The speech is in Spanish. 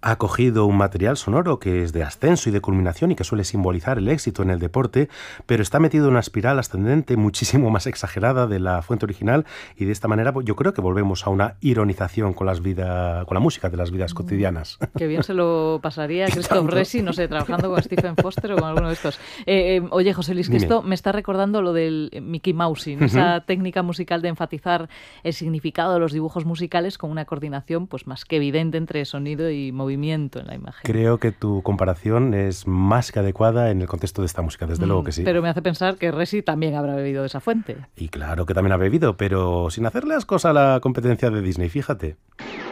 ha cogido un material sonoro que es de ascenso y de culminación y que suele simbolizar el éxito en el deporte, pero está metido en una espiral ascendente muchísimo más exagerada de la fuente original, y de esta manera yo creo que volvemos a una ironización con con la música de las vidas cotidianas. Qué bien se lo pasaría Christoph Resi, no sé, trabajando con Stephen Foster o con alguno de estos. Oye, José Luis, que Dime. esto me está recordando lo del Mickey Mousing, esa técnica musical de enfatizar el significado de los dibujos musicales con una coordinación pues más que evidente entre sonido y movimiento en la imagen. Creo que tu comparación es más que adecuada en el contexto de esta música, desde luego que sí. Pero me hace pensar que Resi también habrá bebido de esa fuente. Y claro que también ha bebido, pero sin hacerle ascos a la competencia de Disney, fíjate.